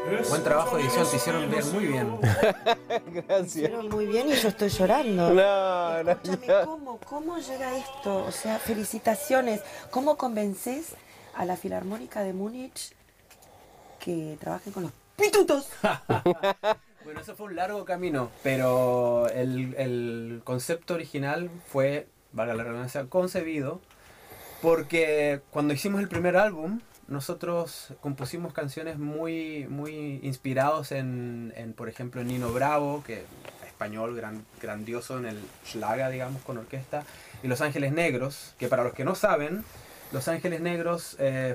Buen trabajo de edición, te hicieron ver muy bien. Gracias. Hicieron muy bien y yo estoy llorando. No, no, Escúchame, no. ¿cómo llega esto? O sea, felicitaciones. ¿Cómo convences a la Filarmónica de Múnich que trabajen con los pitutos? Bueno, eso fue un largo camino, pero el concepto original fue, valga la redundancia, concebido porque cuando hicimos el primer álbum, nosotros compusimos canciones muy inspirados por ejemplo, en Nino Bravo, que español grandioso en el Schlager, digamos, con orquesta, y Los Ángeles Negros, que para los que no saben, Los Ángeles Negros